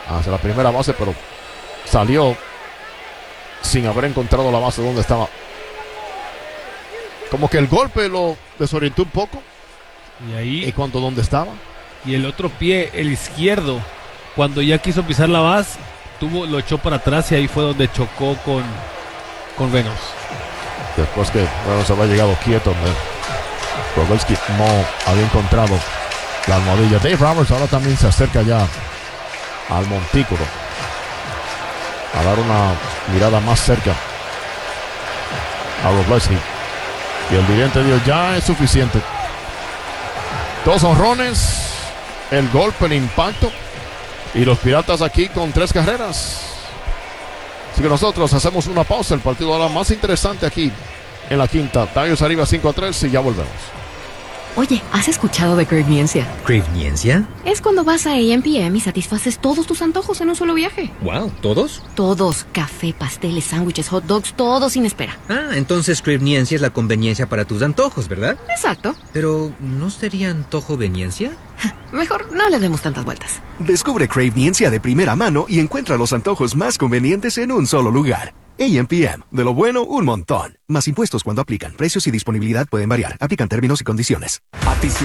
hacia la primera base, pero salió sin haber encontrado la base donde estaba. Como que el golpe lo desorientó un poco. Y ahí. ¿Y cuánto dónde estaba? Y el otro pie, el izquierdo, cuando ya quiso pisar la base, lo echó para atrás y ahí fue donde chocó con Reynolds. Después que se había llegado quieto, Pavelski no había encontrado la almohadilla. Dave Roberts ahora también se acerca ya al montículo a dar una mirada más cerca a Wroblewski. Y el dirigente dijo, ya es suficiente. 2 honrones, el golpe, el impacto. Y los Piratas aquí con 3 carreras. Así que nosotros hacemos una pausa. El partido ahora más interesante aquí en la quinta. Tigers arriba 5-3 y ya volvemos. Oye, ¿has escuchado de Cravniencia? ¿Cravniencia? Es cuando vas a AM/PM y satisfaces todos tus antojos en un solo viaje. Wow, ¿todos? Todos. Café, pasteles, sándwiches, hot dogs, todo sin espera. Ah, entonces Cravniencia es la conveniencia para tus antojos, ¿verdad? Exacto. Pero, ¿no sería antojoveniencia? Mejor no le demos tantas vueltas. Descubre Cravniencia de primera mano y encuentra los antojos más convenientes en un solo lugar. AM/PM. De lo bueno, un montón. Más impuestos cuando aplican. Precios y disponibilidad pueden variar. Aplican términos y condiciones.